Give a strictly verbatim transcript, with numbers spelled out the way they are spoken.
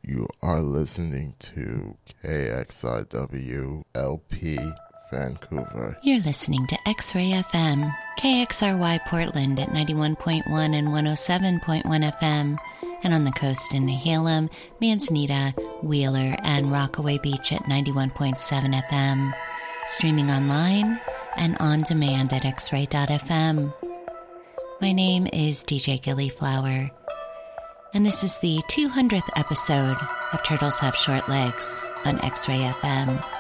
You are listening to K X I W L P Vancouver. You're listening to X-Ray F M, K X R Y Portland at ninety-one point one and one oh seven point one F M, and on the coast in Nehalem, Manzanita, Wheeler, and Rockaway Beach at ninety-one point seven F M. Streaming online and on demand at x ray dot f m. My name is D J Gillyflower, and this is the two hundredth episode of Turtles Have Short Legs on X-Ray F M.